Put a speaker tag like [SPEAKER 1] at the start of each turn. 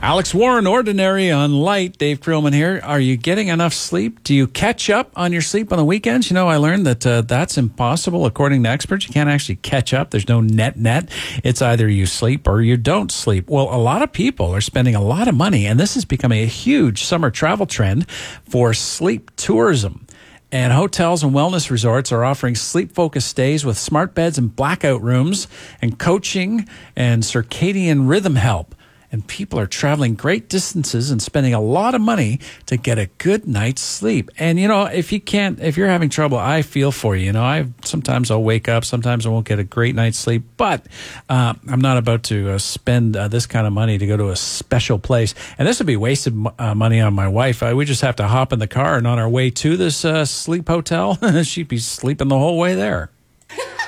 [SPEAKER 1] Alex Warren, Ordinary on Light. Dave Krillman here. Are you getting enough sleep? Do you catch up on your sleep on the weekends? You know, I learned that that's impossible. According to experts, you can't actually catch up. There's no net. It's either you sleep or you don't sleep. Well, a lot of people are spending a lot of money, and this is becoming a huge summer travel trend for sleep tourism. And hotels and wellness resorts are offering sleep-focused stays with smart beds and blackout rooms and coaching and circadian rhythm help. And people are traveling great distances and spending a lot of money to get a good night's sleep. And, you know, if you're having trouble, I feel for you. You know, sometimes I'll wake up, sometimes I won't get a great night's sleep, but I'm not about to spend this kind of money to go to a special place. And this would be wasted money on my wife. We just have to hop in the car, and on our way to this sleep hotel, she'd be sleeping the whole way there.